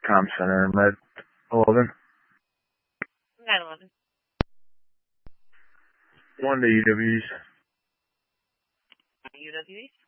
Comm Center in Red 11. 911. One to UWs. UWs?